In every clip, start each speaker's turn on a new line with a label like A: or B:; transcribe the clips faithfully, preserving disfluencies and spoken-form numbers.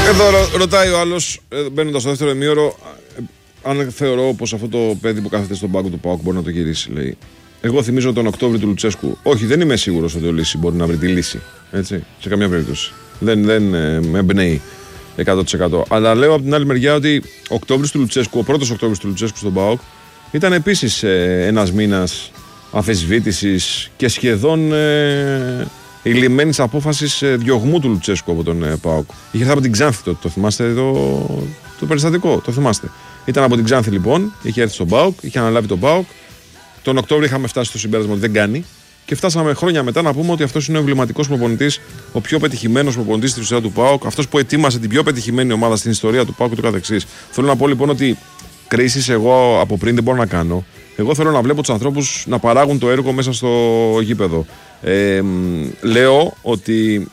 A: Εδώ ρω, ρωτάει ο άλλος, μπαίνοντας στο δεύτερο ημίωρο, αν θεωρώ πως αυτό το παιδί που κάθεται στον πάγκο του ΠΑΟΚ μπορεί να το γυρίσει, λέει. Εγώ θυμίζω τον Οκτώβρη του Λουτσέσκου. Όχι, δεν είμαι σίγουρος ότι ο Λύση μπορεί να βρει τη λύση. Έτσι, σε καμιά περίπτωση. Δεν, δεν ε, με εμπνέει εκατό τοις εκατό. Αλλά λέω από την άλλη μεριά ότι ο Οκτώβρης του Λουτσέσκου, ο πρώτος Οκτώβρης του Λουτσέσκου στον ΠΑΟΚ, ήταν επίσης ε, ένας μήνας αμφισβήτησης και σχεδόν ε, ηλυμένης απόφασης ε, διωγμού του Λουτσέσκου από τον ε, ΠΑΟΚ. Είχε έρθει από την Ξάνθη τότε, το θυμάστε το, το περιστατικό, το θυμάστε. Ήταν από την Ξάνθη λοιπόν, είχε έρθει στον ΠΑΟΚ, είχε αναλάβει τον ΠΑΟΚ. Τον Οκτώβριο είχαμε φτάσει στο συμπέρασμα ότι δεν κάνει. Και φτάσαμε χρόνια μετά να πούμε ότι αυτός είναι ο εμβληματικός προπονητής, ο πιο πετυχημένος προπονητής στην ιστορία του ΠΑΟΚ, αυτός που ετοίμασε την πιο πετυχημένη ομάδα στην ιστορία του ΠΑΟΚ και του καθεξής. Θέλω να πω λοιπόν ότι κρίσεις εγώ από πριν δεν μπορώ να κάνω. Εγώ θέλω να βλέπω τους ανθρώπους να παράγουν το έργο μέσα στο γήπεδο. Ε, λέω ότι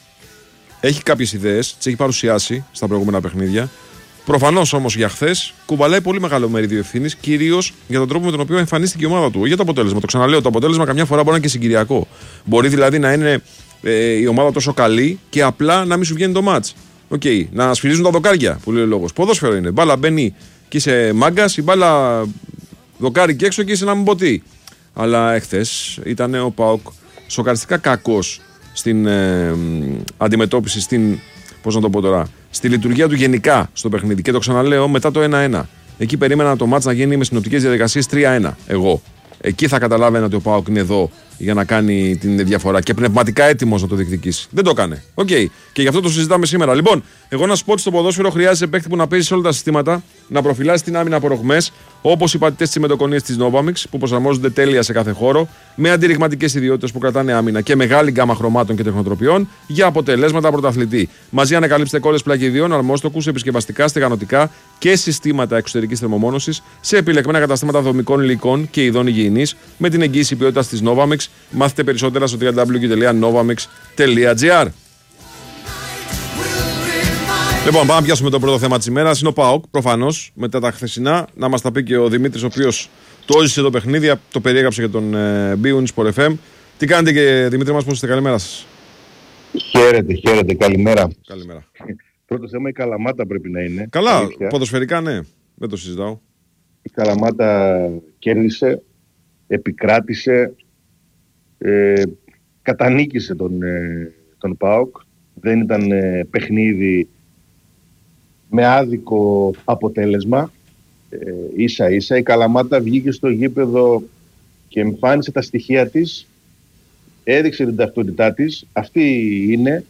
A: έχει κάποιες ιδέες, τις έχει παρουσιάσει στα προηγούμενα παιχνίδια. Προφανώς όμως για χθες κουβαλάει πολύ μεγάλο μερίδιο ευθύνης, κυρίως για τον τρόπο με τον οποίο εμφανίστηκε η ομάδα του. Για το αποτέλεσμα. Το ξαναλέω, το αποτέλεσμα καμιά φορά μπορεί να είναι και συγκυριακό. Μπορεί δηλαδή να είναι ε, η ομάδα τόσο καλή και απλά να μην σου βγαίνει το μάτς. Οκ, okay, να σφυρίζουν τα δοκάρια που λέει ο λόγος. Ποδόσφαιρο είναι. Μπάλα μπαίνει και είσαι μάγκας, η μπάλα δοκάρι και έξω και είσαι να μην πω τι. Αλλά εχθές ήταν ο ΠΑΟΚ σοκαριστικά κακός στην ε, αντιμετώπιση, στην. Πώς να το πω τώρα, στη λειτουργία του γενικά στο παιχνίδι. Και το ξαναλέω μετά το ένα ένα. Εκεί περίμενα το μάτς να γίνει με συνοπτικές διαδικασίες τρία ένα. Εγώ. Εκεί θα καταλάβαινα ότι ο ΠΑΟΚ είναι εδώ για να κάνει την διαφορά και πνευματικά έτοιμος να το διεκδικήσει. Δεν το έκανε. Οκ. Okay. Και γι' αυτό το συζητάμε σήμερα. Λοιπόν, εγώ να σου πω ότι στο ποδόσφαιρο χρειάζεται παίκτη που να παίζει σε όλα τα συστήματα, να προφυλάσει την άμυνα από ρογμές, όπως οι πατητές της συμμετοκονίας της Novamix, που προσαρμόζονται τέλεια σε κάθε χώρο, με αντιρριγματικές ιδιότητες που κρατάνε άμυνα και μεγάλη γκάμα χρωμάτων και τεχνοτροπιών για αποτελέσματα πρωταθλητή. Μαζί ανακαλύψτε κόλλες πλακιδίων, αρμόστοκους, επισκευαστικά, στεγανοτικά και συστήματα εξωτερικής θερμομόνωσης σε επιλεγμένα καταστήματα δομικών υλικών και ειδών υγιεινής με την εγγύηση ποιότητας της Novamix. Μάθετε περισσότερα στο double-u double-u double-u τελεία novamix τελεία gr. Λοιπόν, πάμε να πιάσουμε το πρώτο θέμα της ημέρας. Είναι ο ΠΑΟΚ, προφανώς, μετά τα χθεσινά. Να μας τα πει και ο Δημήτρης, ο οποίος το όζησε το παιχνίδι, το περιέγραψε για τον ε, Μπίουν Sport εφ εμ. Τι κάνετε και Δημήτρη μας, πώς είστε, καλημέρα σας.
B: Χαίρετε, χαίρετε, καλημέρα.
A: Καλημέρα.
B: Πρώτο θέμα η Καλαμάτα πρέπει να είναι.
A: Καλά, αλήθεια. Ποδοσφαιρικά ναι, δεν το συζητάω.
B: Η Καλαμάτα κέρδισε, επικράτησε, ε, κατανίκησε τον, ε, τον ΠΑΟΚ. Δεν ήταν ε, παιχνίδι με άδικο αποτέλεσμα. Ε, ίσα ίσα η Καλαμάτα βγήκε στο γήπεδο και εμφάνισε τα στοιχεία της, έδειξε την ταυτότητά της. Αυτή είναι.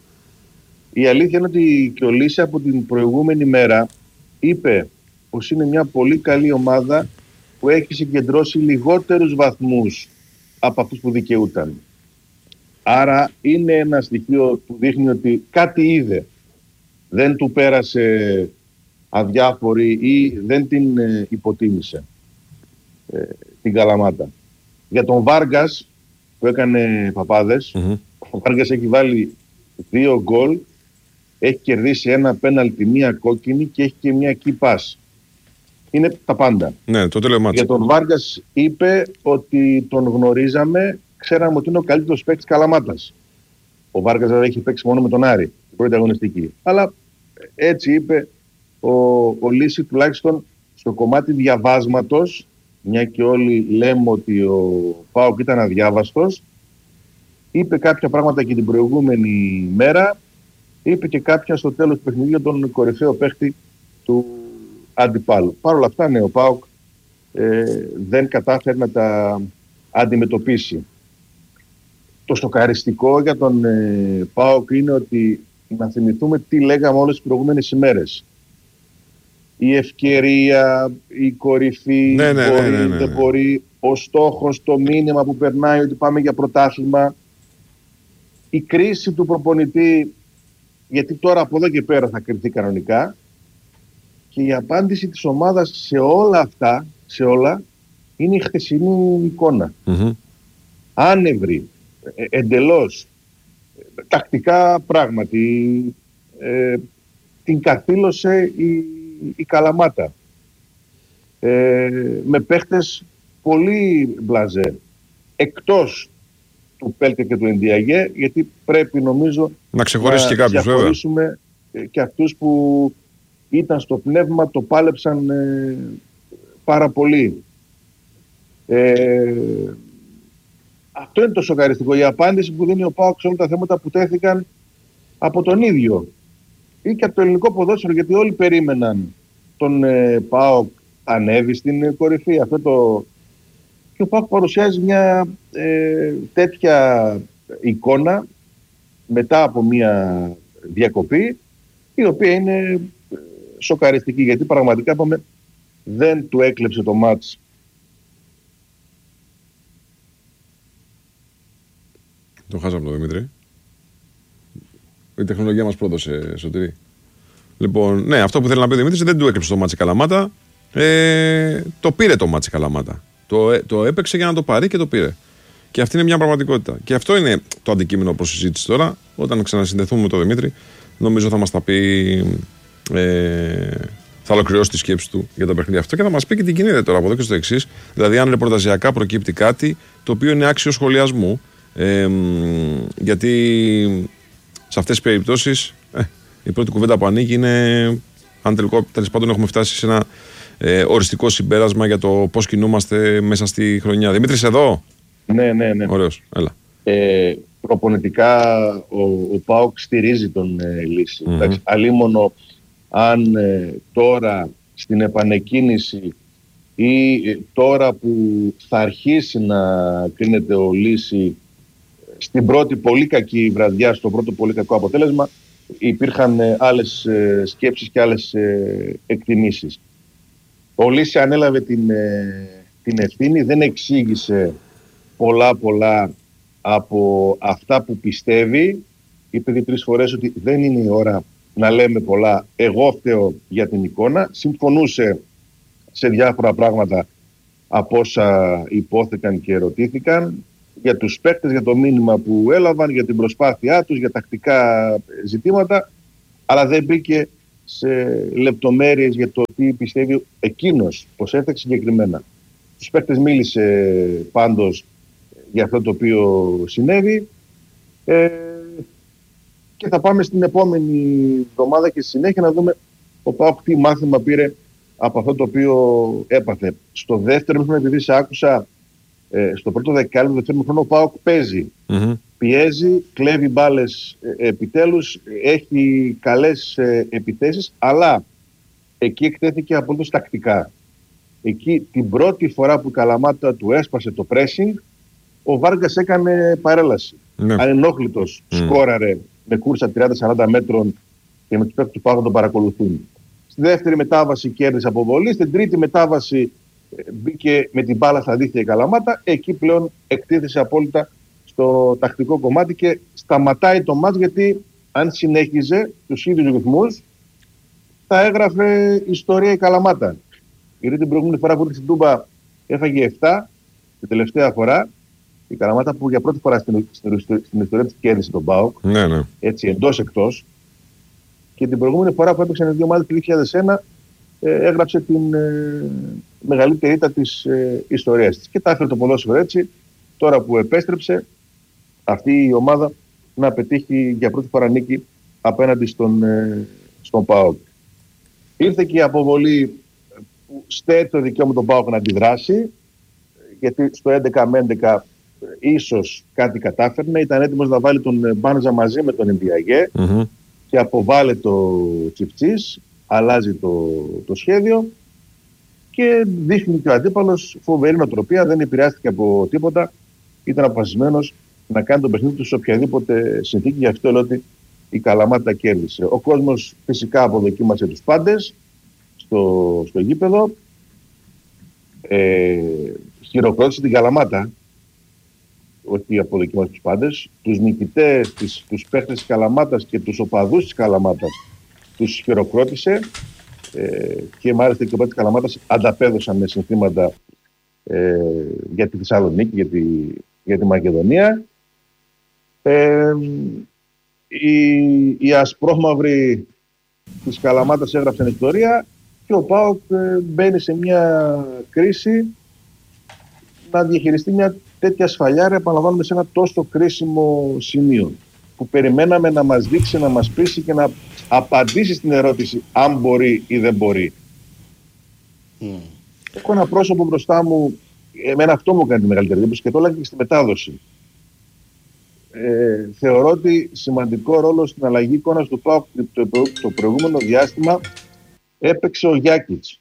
B: Η αλήθεια είναι ότι και ο Λύση από την προηγούμενη μέρα είπε πως είναι μια πολύ καλή ομάδα που έχει συγκεντρώσει λιγότερους βαθμούς από αυτούς που δικαιούταν. Άρα είναι ένα στοιχείο που δείχνει ότι κάτι είδε. Δεν του πέρασε αδιάφορη ή δεν την ε, υποτίμησε ε, την Καλαμάτα. Για τον Βάργκας που έκανε παπάδες, mm-hmm. ο Βάργκας έχει βάλει δύο γκολ, έχει κερδίσει ένα πέναλτι, μία κόκκινη και έχει και μία key pass. Είναι τα πάντα.
A: Ναι, το τέλειο μάτσο.
B: Για τον Βάργκας είπε ότι τον γνωρίζαμε, ξέραμε ότι είναι ο καλύτερος παίκτης Καλαμάτας. Ο Βάργκας δηλαδή έχει παίξει μόνο με τον Άρη, την πρώτη αγωνιστική. Αλλά έτσι είπε ο, ο Λύση, τουλάχιστον στο κομμάτι διαβάσματος, μια και όλοι λέμε ότι ο ΠΑΟΚ ήταν αδιάβαστος, είπε κάποια πράγματα και την προηγούμενη μέρα, είπε και κάποια στο τέλος του παιχνιδιού για τον κορυφαίο παίχτη του αντιπάλου. Παρ' όλα αυτά, ναι, ο ΠΑΟΚ ε, δεν κατάφερε να τα αντιμετωπίσει. Το σοκαριστικό για τον ε, ΠΑΟΚ είναι ότι να θυμηθούμε τι λέγαμε όλες τις προηγούμενες ημέρες. Η ευκαιρία, η κορυφή,
A: ναι, ναι,
B: μπορεί,
A: ναι, ναι, ναι.
B: δεν μπορεί, ο στόχος, το μήνυμα που περνάει ότι πάμε για πρωτάθλημα, η κρίση του προπονητή, γιατί τώρα από εδώ και πέρα θα κρυφθεί κανονικά, και η απάντηση της ομάδας σε όλα αυτά, σε όλα, είναι η χθεσινή εικόνα. Mm-hmm. Άνευρη, ε, εντελώς, τακτικά πράγματι, ε, την καθήλωσε η, η Καλαμάτα. Ε, με παίχτες πολύ μπλαζέ, εκτός του Πέλκα και του Ενδιαγέ, γιατί πρέπει νομίζω
A: να ξεχωρίσει και κάποιους, βέβαια.
B: και αυτούς που ήταν στο πνεύμα, το πάλεψαν ε, πάρα πολύ. Ε, αυτό είναι το σοκαριστικό, η απάντηση που δίνει ο ΠΑΟΚ σε όλα τα θέματα που τέθηκαν από τον ίδιο ή και από το ελληνικό ποδόσφαιρο, γιατί όλοι περίμεναν τον ε, ΠΑΟΚ ανέβει στην κορυφή. Αυτό το... Και ο ΠΑΟΚ παρουσιάζει μια ε, τέτοια εικόνα μετά από μια διακοπή, η οποία είναι σοκαριστική, γιατί πραγματικά είπαμε, δεν του έκλεψε το μάτς.
A: Το χάσαμε τον Δημήτρη. Η τεχνολογία μας πρόδωσε, Σωτήρη. Λοιπόν, ναι, αυτό που θέλει να πει ο Δημήτρης, δεν του έκλεψε το μάτσι Καλαμάτα. Ε, το πήρε το μάτσι Καλαμάτα. Το, το έπαιξε για να το πάρει και το πήρε. Και αυτή είναι μια πραγματικότητα. Και αυτό είναι το αντικείμενο προς συζήτηση τώρα. Όταν ξανασυνδεθούμε με τον Δημήτρη, νομίζω θα μας τα πει. Ε, θα ολοκληρώσει τη σκέψη του για το παιχνίδι αυτό και θα μας πει και τι γίνεται τώρα από εδώ και στο εξής. Δηλαδή, αν ρεπορταζιακά προκύπτει κάτι το οποίο είναι άξιο σχολιασμού. Ε, γιατί σε αυτές τις περιπτώσεις ε, η πρώτη κουβέντα που ανοίγει είναι αν τελικό, τέλος πάντων έχουμε φτάσει σε ένα ε, οριστικό συμπέρασμα για το πώς κινούμαστε μέσα στη χρονιά. Δημήτρης, εδώ.
B: Ναι, ναι, ναι.
A: Ωραίος, έλα.
B: Ε, προπονητικά ο, ο ΠΑΟΚ στηρίζει τον ε, Λύση. Mm-hmm. Εντάξει, αλίμονο αν ε, τώρα στην επανεκκίνηση ή ε, τώρα που θα αρχίσει να κρίνεται ο Λύση στην πρώτη πολύ κακή βραδιά, στο πρώτο πολύ κακό αποτέλεσμα, υπήρχαν ε, άλλες ε, σκέψεις και άλλες ε, εκτιμήσεις. Ο Λύση ανέλαβε την, ε, την ευθύνη, δεν εξήγησε πολλά πολλά από αυτά που πιστεύει. Είπε δύο τρεις φορές ότι δεν είναι η ώρα να λέμε πολλά, εγώ φταίω για την εικόνα. Συμφωνούσε σε διάφορα πράγματα από όσα υπόθηκαν και ερωτήθηκαν, για τους παίκτες, για το μήνυμα που έλαβαν, για την προσπάθειά τους, για τακτικά ζητήματα, αλλά δεν μπήκε σε λεπτομέρειες για το τι πιστεύει εκείνος, πως έφταξε συγκεκριμένα. Τους παίκτες μίλησε πάντως για αυτό το οποίο συνέβη ε, και θα πάμε στην επόμενη εβδομάδα και στη συνέχεια να δούμε ο ΠΑΟΚ τι μάθημα πήρε από αυτό το οποίο έπαθε. Στο δεύτερο, επειδή σε άκουσα, ε, στο πρώτο δεκάλεπτο του δεύτερου χρόνου ο ΠΑΟΚ παίζει, mm-hmm. πιέζει, κλέβει μπάλες ε, επιτέλους, έχει καλές ε, επιθέσεις, αλλά εκεί εκτέθηκε απολύτως τακτικά. Εκεί την πρώτη φορά που η Καλαμάτα του έσπασε το pressing, ο Βάργκας έκανε παρέλαση. Ναι. Ανενόχλητος, mm. σκόραρε με κούρσα τριάντα σαράντα μέτρων και με τους παίκτες του ΠΑΟΚ τον παρακολουθούν. Στη δεύτερη μετάβαση κέρδισε αποβολή. Στην τρίτη μετάβαση μπήκε με την μπάλα στα δίχτυα η Καλαμάτα. Εκεί πλέον εκτίθεσε απόλυτα στο τακτικό κομμάτι και σταματάει το μάτς, γιατί αν συνέχιζε τους ίδιους ρυθμούς θα έγραφε ιστορία η Καλαμάτα. Γιατί την προηγούμενη φορά που ήρθε στην Τούμπα έφαγε επτά, την τελευταία φορά. Η Καλαμάτα που για πρώτη φορά στην, στην, στην ιστορία της κέρδισε τον ΠΑΟΚ, ναι, ναι. έτσι εντός εκτός. Και την προηγούμενη φορά που έπαιξαν οι δύο ομάδες το δύο χιλιάδες ένα ε, έγραψε την ε, μεγαλύτερη ήττα της ε, ιστορίας της. Και τα έφερε το ποδόσφαιρο έτσι, τώρα που επέστρεψε αυτή η ομάδα να πετύχει για πρώτη φορά νίκη απέναντι στον, ε, στον ΠΑΟΚ. Ήρθε και η αποβολή που στέλνει το δικαίωμα τον ΠΑΟΚ να αντιδράσει, γιατί στο έντεκα με έντεκα ίσως κάτι κατάφερνε. Ήταν έτοιμος να βάλει τον Μπάνζα μαζί με τον Ενδιαγέ mm-hmm. και αποβάλλει το Τσιφτσής, αλλάζει το, το σχέδιο και δείχνει και ο αντίπαλος φοβερή νοοτροπία, δεν επηρεάστηκε από τίποτα, ήταν αποφασισμένος να κάνει τον παιχνίδι του σε οποιαδήποτε συνθήκη. Γι' αυτό λέω ότι η Καλαμάτα κέρδισε. Ο κόσμος φυσικά αποδοκίμασε τους πάντες στο, στο γήπεδο, ε, χειροκρότησε την Καλαμάτα, ότι αποδοκίμασε τους πάντες, τους νικητές, τις, τους παίχτες της Καλαμάτας και τους οπαδούς της Καλαμάτας τους χειροκρότησε ε, και μάλιστα και οι οπαδοί της Καλαμάτας ανταπέδωσαν με συνθήματα ε, για τη Θεσσαλονίκη, για τη, για τη Μακεδονία. Ε, οι, οι ασπρόμαυροι της Καλαμάτας έγραψαν ιστορία και ο ΠΑΟΚ ε, μπαίνει σε μια κρίση να διαχειριστεί μια τέτοια σφαλιάρα, επαναλαμβάνουμε, σε ένα τόσο κρίσιμο σημείο. που περιμέναμε να μας δείξει, να μας πείσει και να απαντήσει στην ερώτηση αν μπορεί ή δεν μπορεί. Mm. Έχω ένα πρόσωπο μπροστά μου, εμένα αυτό μου κάνει τη μεγαλύτερη εντύπωση και το έλεγα και στη μετάδοση. Ε, θεωρώ ότι σημαντικό ρόλο στην αλλαγή εικόνας του ΠΑΟΚ το, το, το προηγούμενο διάστημα έπαιξε ο Γιάκιτς.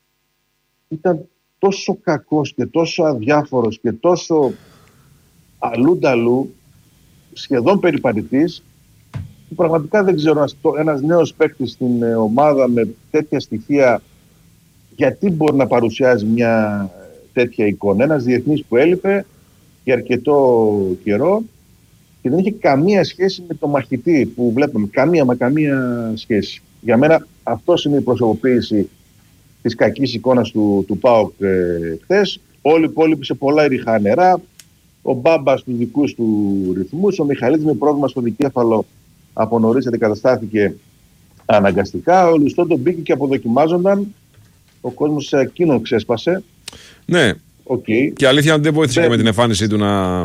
B: Ήταν τόσο κακός και τόσο αδιάφορος και τόσο αλλού-νταλού, σχεδόν περιπατητής, που πραγματικά δεν ξέρω ένας, ένας νέος παίκτης στην ομάδα με τέτοια στοιχεία γιατί μπορεί να παρουσιάζει μια τέτοια εικόνα. Ένας διεθνής που έλειπε για αρκετό καιρό και δεν είχε καμία σχέση με το μαχητή που βλέπουμε. Καμία μα καμία σχέση. Για μένα αυτός είναι η προσωποποίηση της κακής εικόνας του, του ΠΑΟΚ ε, χθες. Όλοι οι υπόλοιποι σε πολλά ριχά νερά. Ο Μπάμπας στους δικούς του ρυθμούς. Ο Μιχαλίδης με πρόβλημα στο δικέφαλο από νωρίς αντικαταστάθηκε αναγκαστικά. Ο Λουστόντο μπήκε και αποδοκιμάζονταν. Ο κόσμος σε εκείνον ξέσπασε.
A: Ναι.
B: Okay.
A: Και αλήθεια δεν βοήθησε δεν... με την εμφάνισή του να,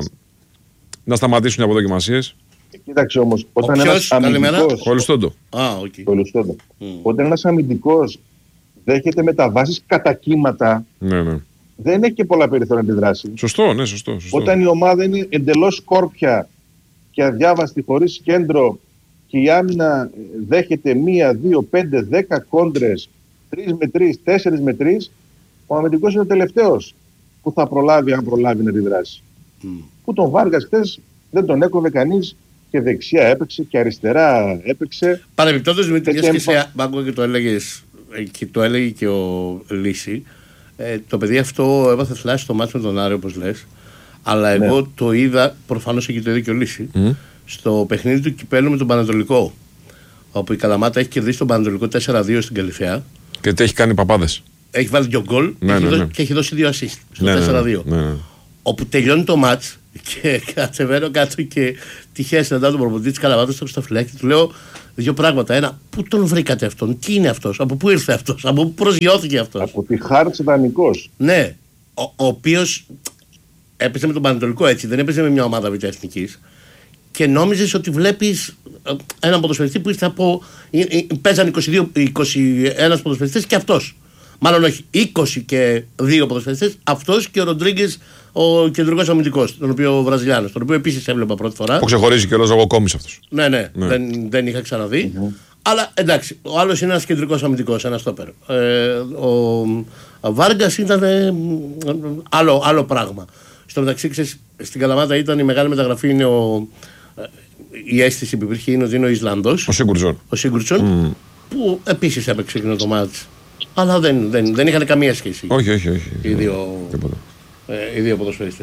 A: να σταματήσουν οι αποδοκιμασίες.
B: Κοίταξε όμως, όταν ένας αμυντικός...
A: Ο Λουστόντο.
C: Ah, okay.
B: Ο Λουστόντο. Mm. Όταν ένας αμυντικός δέχεται μεταβάσεις κατά κύματα,
A: ναι, ναι.
B: δεν έχει και πολλά περιθώρια αντιδράση.
A: Σωστό, ναι, σωστό, σωστό.
B: Όταν η ομάδα είναι εντελώς σκόρπια και αδιάβαστη, χωρίς κέντρο, και η άμυνα δέχεται μία, δύο, πέντε, δέκα κόντρες, τρεις με τρεις, τέσσερις με τρεις, ο αμυντικός είναι ο τελευταίος που θα προλάβει, αν προλάβει να αντιδράσει. Mm. Που τον Βάργας χθες δεν τον έκοβε κανείς και δεξιά έπαιξε και αριστερά έπαιξε.
C: Παρεμπιπτόντως, Δημήτρη, και σε Μπάγκο και το έλεγες και το έλεγε και ο Λύση, ε, το παιδί αυτό έβαθε φλάση στο μάτσο με τον Άρη, όπως λες, αλλά ναι. εγώ το είδα, προφανώς εκεί το είδε και ο Λύση, mm. στο παιχνίδι του κυπέλλου με τον Πανατολικό, όπου η Καλαμάτα έχει κερδίσει τον Πανατολικό τέσσερα δύο στην Καλυφαία. Και
A: τι έχει κάνει παπάδες.
C: Έχει βάλει δύο γκολ
A: ναι, ναι, ναι.
C: και έχει δώσει δύο assist στο
A: ναι,
C: τέσσερα δύο.
A: Ναι, ναι.
C: Όπου τελειώνει το μάτς και κατεβαίνω κάτω και τυχαία συναντάω τον προπονητή της Καλαμάτας στο φυλάκι και του λέω δύο πράγματα. Ένα, πού τον βρήκατε αυτόν, τι είναι αυτός, από πού ήρθε αυτός, από πού προσγειώθηκε αυτός.
B: Από τη Χάρτς δανεικός.
C: Ναι, ο, ο οποίος έπαιζε με τον Πανατολικό έτσι, δεν έπαιζε με μια ομάδα β' εθνικής. Και νόμιζες ότι βλέπεις έναν ποδοσφαιριστή που ήρθε από. Παίζαν είκοσι δύο, είκοσι ένα ποδοσφαιριστές και αυτός. Μάλλον όχι, είκοσι και δύο ποδοσφαιριστές, αυτός και ο Ροντρίγκες, ο κεντρικός αμυντικός, τον οποίο ο Βραζιλιάνος, τον οποίο επίσης έβλεπα πρώτη φορά.
A: Που ξεχωρίζει και ο Λοζογοκόμης αυτός.
C: Ναι, ναι, ναι. Δεν, δεν είχα ξαναδεί. Mm-hmm. Αλλά εντάξει, ο άλλος είναι ένας κεντρικός αμυντικός, ένας στόπερ. Ε, ο ο Βάργκας ήταν ε, άλλο, άλλο πράγμα. Στο μεταξύ, ξέρεις, στην Καλαμάτα ήταν η μεγάλη μεταγραφή, είναι ο. Η αίσθηση που υπήρχε είναι ότι είναι ο Ισλανδός.
A: Ο Σίγκουρτσον.
C: Ο Σίγκουρτσον, mm. που επίσης έπαιξε εκείνο το μάτς. Αλλά δεν, δεν, δεν είχαν καμία σχέση.
A: Όχι, όχι, όχι.
C: Οι δύο, ε, οι δύο ποδοσφαιριστές.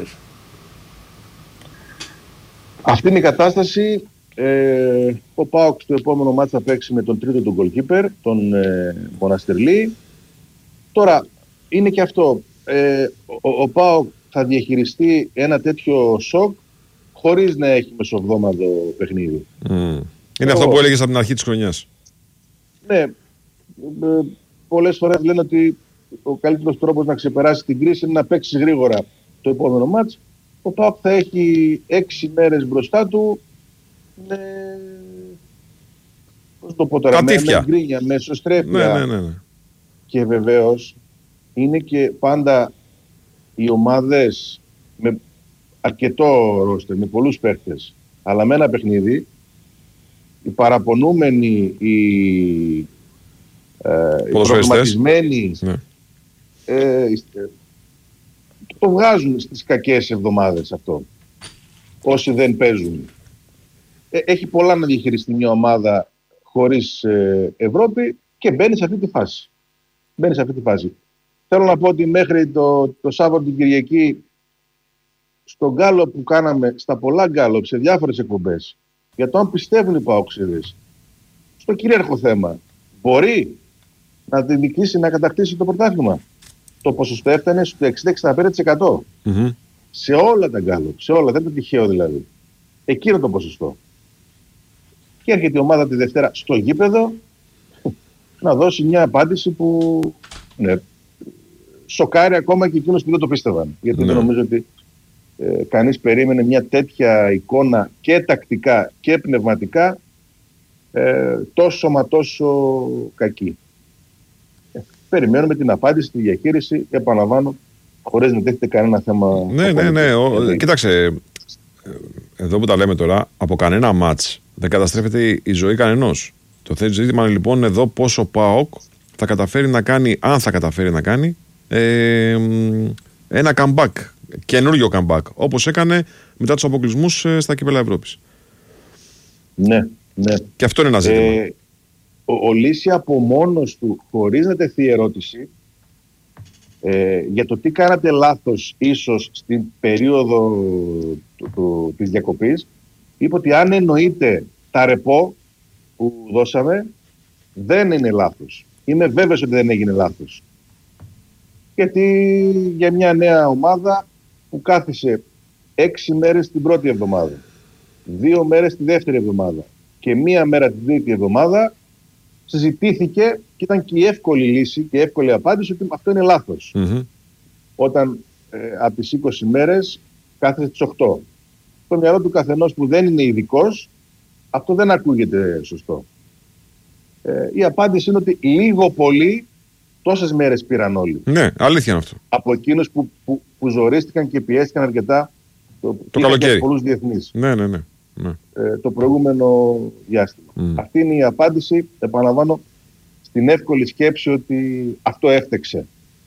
B: Αυτή είναι η κατάσταση. Ε, ο ΠΑΟΚ στο επόμενο μάτς θα παίξει με τον τρίτο του goalkeeper, τον ε, Μοναστερλή. Τώρα, είναι και αυτό. Ε, ο, ο ΠΑΟΚ θα διαχειριστεί ένα τέτοιο σοκ χωρίς να έχει μεσοβδόμαδο παιχνίδι.
A: Mm. Είναι ο, αυτό που έλεγες από την αρχή της χρονιάς.
B: Ναι. Ε, πολλές φορές λένε ότι ο καλύτερος τρόπος να ξεπεράσει την κρίση είναι να παίξει γρήγορα το επόμενο μάτς. Ο ΠΑΟΚ θα έχει έξι μέρες μπροστά του με, πώς το πω τώρα, με, με γκρίνια, με εσωστρέφεια.
A: Ναι, ναι, ναι, ναι.
B: Και βεβαίως είναι και πάντα οι ομάδες με αρκετό ρόστερ, με πολλούς παίχτες, αλλά με ένα παιχνίδι, οι παραπονούμενοι, οι, ε, οι προβληματισμένοι, ναι. ε, το βγάζουν στις κακές εβδομάδες αυτό, όσοι δεν παίζουν. Ε, έχει πολλά να διαχειριστεί μια ομάδα χωρίς ε, Ευρώπη και μπαίνει σε αυτή τη φάση. Μπαίνει σε αυτή τη φάση. Θέλω να πω ότι μέχρι το, το Σάββατο την Κυριακή, στον γκάλο που κάναμε, στα πολλά γκάλο, σε διάφορες εκπομπές, για το αν πιστεύουν οι παοξίδες στο κυρίαρχο θέμα, μπορεί να διεκδικήσει, να κατακτήσει το πρωτάθλημα. Το ποσοστό έφτανε στο εξήντα με εξήντα πέντε τοις εκατό. Mm-hmm. Σε όλα τα γκάλο, σε όλα, δεν είναι τυχαίο δηλαδή. Εκείνο το ποσοστό. Και έρχεται η ομάδα τη Δευτέρα στο γήπεδο να δώσει μια απάντηση που ναι, σοκάρει ακόμα και εκείνους που δεν το πίστευαν. Γιατί ναι. δεν νομίζω ότι ε, κανείς περίμενε μια τέτοια εικόνα και τακτικά και πνευματικά ε, τόσο μα τόσο κακή. Ε, περιμένουμε την απάντηση, τη διαχείριση, επαναλαμβάνω, χωρίς να δέχεται κανένα θέμα.
A: Ναι, ναι, ναι. Ο, κοίταξε, εδώ που τα λέμε τώρα, από κανένα μάτς δεν καταστρέφεται η ζωή κανενός. Το θέτει ζήτημα λοιπόν εδώ πόσο ΠΑΟΚ θα καταφέρει να κάνει, αν θα καταφέρει να κάνει, ε, ένα comeback, καινούριο comeback, όπως έκανε μετά τους αποκλεισμούς στα κύπελλα Ευρώπης.
B: Ναι, ναι.
A: Και αυτό είναι ένα ζήτημα.
B: Ε, ο, ο Λύση από μόνος του, χωρίς να τεθεί ερώτηση, ε, για το τι κάνατε λάθος ίσως στην περίοδο του, του, της διακοπής, είπε ότι αν εννοείται τα ρεπό που δώσαμε, δεν είναι λάθος. Είμαι βέβαιος ότι δεν έγινε λάθος. Γιατί για μια νέα ομάδα που κάθισε έξι μέρες την πρώτη εβδομάδα, δύο μέρες τη δεύτερη εβδομάδα και μία μέρα την τρίτη εβδομάδα, συζητήθηκε και ήταν και η εύκολη λύση και η εύκολη απάντηση ότι αυτό είναι λάθος. Mm-hmm. Όταν ε, από τις είκοσι μέρες κάθισε τις οκτώ. Στο μυαλό του καθενός που δεν είναι ειδικός, αυτό δεν ακούγεται σωστό. Ε, η απάντηση είναι ότι λίγο πολύ τόσες μέρες πήραν όλοι.
A: Ναι, αλήθεια είναι αυτό.
B: Από εκείνους που, που, που ζορίστηκαν και πιέστηκαν αρκετά το,
A: το καλοκαίρι.
B: Πολλούς διεθνείς.
A: Ναι, ναι, ναι. ναι.
B: Ε, το προηγούμενο διάστημα. Mm. Αυτή είναι η απάντηση, επαναλαμβάνω, στην εύκολη σκέψη ότι αυτό έφτεξε.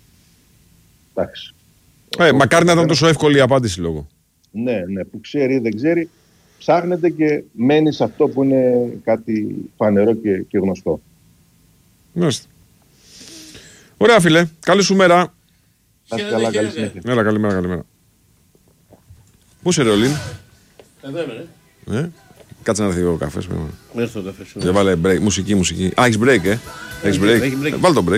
B: Εντάξει.
A: Ε, μακάρι να ήταν τόσο εύκολη η απάντηση λόγω.
B: Ναι, ναι, που ξέρει ή δεν ξέρει, ψάχνεται και μένει σε αυτό που είναι κάτι φανερό και, και γνωστό.
A: Μάλιστα. Ωραία φίλε, καλή σου μέρα.
B: Καλή καλά, καλή συνέχεια.
A: Έλα, καλημέρα, καλημέρα. Πού είσαι ρε Ολύν?
C: Εδώ είμαι,
A: ε? Κάτσε να έρθει ο καφές.
C: Έρθει ο καφές.
A: Για βάλε break, μουσική, μουσική. Α, έχεις break, ε? Έχεις break. break. Ε, βάλε το break.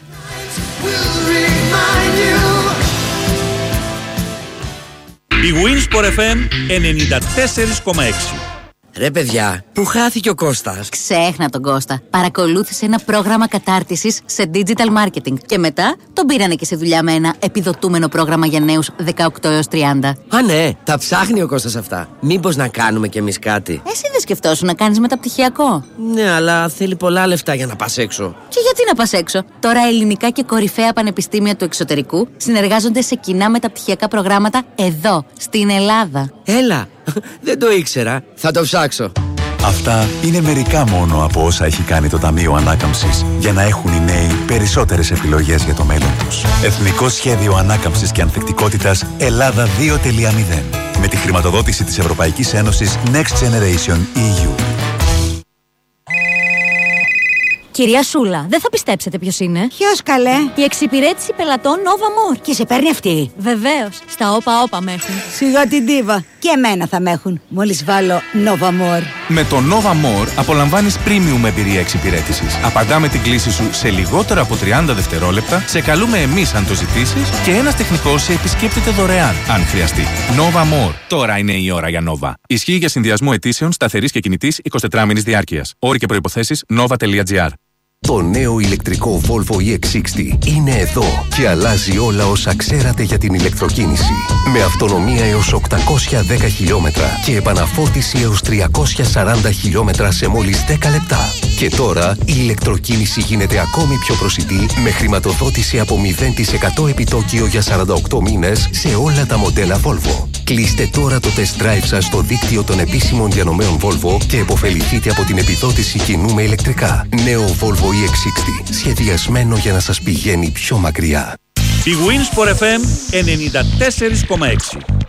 D: Η Winsport εφ εμ ενενήντα τέσσερα κόμμα έξι.
E: Ρε παιδιά, πού χάθηκε ο Κώστας?
F: Ξέχνα τον Κώστα. Παρακολούθησε ένα πρόγραμμα κατάρτισης σε digital marketing και μετά τον πήρανε και σε δουλειά με ένα επιδοτούμενο πρόγραμμα για νέους δεκαοκτώ έως τριάντα.
E: Α, ναι, τα ψάχνει ο Κώστας αυτά. Μήπως να κάνουμε κι εμείς κάτι?
F: Εσύ δεν σκεφτόσου να κάνεις μεταπτυχιακό?
E: Ναι, αλλά θέλει πολλά λεφτά για να πας έξω.
F: Και γιατί να πας έξω? Τώρα ελληνικά και κορυφαία πανεπιστήμια του εξωτερικού συνεργάζονται σε κοινά μεταπτυχιακά προγράμματα εδώ, στην Ελλάδα.
E: Έλα, δεν το ήξερα. Θα το ψάξω.
G: Αυτά είναι μερικά μόνο από όσα έχει κάνει το Ταμείο Ανάκαμψης για να έχουν οι νέοι περισσότερες επιλογές για το μέλλον τους. Εθνικό Σχέδιο Ανάκαμψης και Ανθεκτικότητας Ελλάδα δύο κόμμα μηδέν με τη χρηματοδότηση της Ευρωπαϊκής Ένωσης Next Generation ι γιου.
H: Κυρία Σούλα, δεν θα πιστέψετε ποιος είναι.
I: Ποιος καλέ?
H: Η εξυπηρέτηση πελατών Nova More.
I: Και σε παίρνει αυτή?
H: Βεβαίως. Στα όπα όπα με έχουν.
I: Σιγά την ντίβα. Και εμένα θα με έχουν. Μόλις βάλω Nova More.
J: Με το Nova More απολαμβάνεις premium εμπειρία εξυπηρέτησης. Απαντάμε την κλήση σου σε λιγότερο από τριάντα δευτερόλεπτα, σε καλούμε εμείς αν το ζητήσεις και ένας τεχνικός σε επισκέπτεται δωρεάν αν χρειαστεί. Nova More. Τώρα είναι η ώρα για Nova. Ισχύει για συνδυασμό αιτήσεων σταθερής και κινητής εικοσιτετράμηνης διάρκειας. Όροι και προϋποθέσεις nova τελεία τζι άρ.
K: Το νέο ηλεκτρικό Volvo ι εξ εξήντα είναι εδώ και αλλάζει όλα όσα ξέρατε για την ηλεκτροκίνηση. Με αυτονομία έως οκτακόσια δέκα χιλιόμετρα και επαναφόρτιση έως τριακόσια σαράντα χιλιόμετρα σε μόλις δέκα λεπτά. Και τώρα η ηλεκτροκίνηση γίνεται ακόμη πιο προσιτή με χρηματοδότηση από μηδέν τοις εκατό επιτόκιο για σαράντα οκτώ μήνες σε όλα τα μοντέλα Volvo. Κλείστε τώρα το test drive σας στο δίκτυο των επίσημων διανομέων Volvo και επωφεληθείτε από την επιδότηση κοινού με ηλεκτρικά. Νέο Volvo ι εξ εξήντα, σχεδιασμένο για να σας πηγαίνει πιο μακριά.
D: Η Winsport εφ εμ ενενήντα τέσσερα κόμμα έξι.